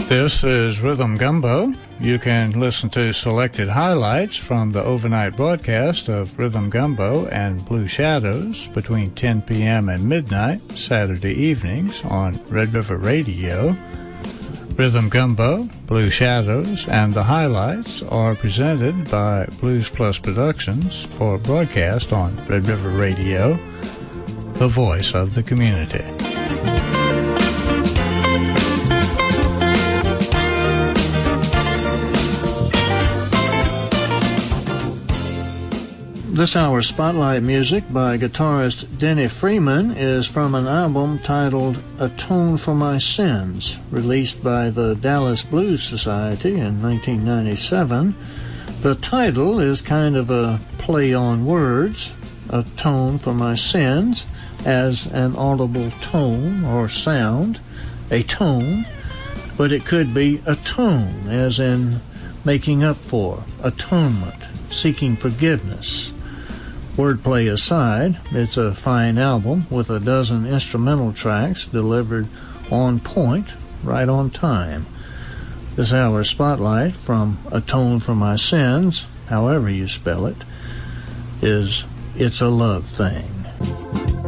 This is Rhythm Gumbo. You can listen to selected highlights from the overnight broadcast of Rhythm Gumbo and Blue Shadows between 10 p.m. and midnight Saturday evenings on Red River Radio. Rhythm Gumbo, Blue Shadows, and the highlights are presented by Blues Plus Productions for broadcast on Red River Radio, the voice of the community. This hour's spotlight music by guitarist Denny Freeman is from an album titled Atone for My Sins, released by the Dallas Blues Society in 1997. The title is kind of a play on words, Atone for My Sins, as an audible tone or sound, a tone, but it could be atone, as in making up for, atonement, seeking forgiveness. Wordplay aside, it's a fine album with a dozen instrumental tracks delivered on point, right on time. This hour's spotlight from Atone for My Sins, however you spell it, is It's a Love Thing.